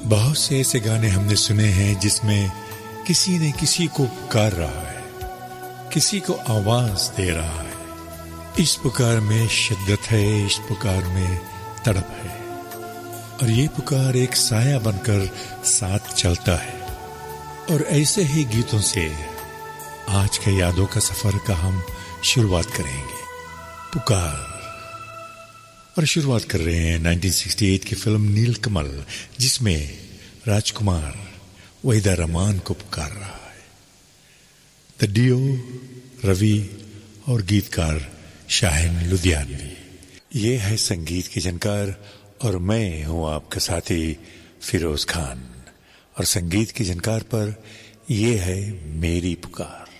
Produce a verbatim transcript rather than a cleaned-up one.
बहुत से ऐसे गाने हमने सुने हैं जिसमें किसी ने किसी को पुकार रहा है, किसी को आवाज दे रहा है। इस पुकार में शिद्दत है, इस पुकार में तड़प है, और ये पुकार एक साया बनकर साथ चलता है। और ऐसे ही गीतों से आज के यादों का सफर का हम शुरुआत करेंगे। पुकार। और शुरुआत कर रहे हैं उन्नीस सौ अड़सठ की फिल्म नीलकमल, जिसमें राजकुमार वहीदा रहमान को पुकार रहा है। द डियो, रवि और गीतकार शाहिन लुधियानवी। ये है संगीत के जानकार और मैं हूं आपका साथी फिरोज खान। और संगीत के जानकार पर ये है मेरी पुकार।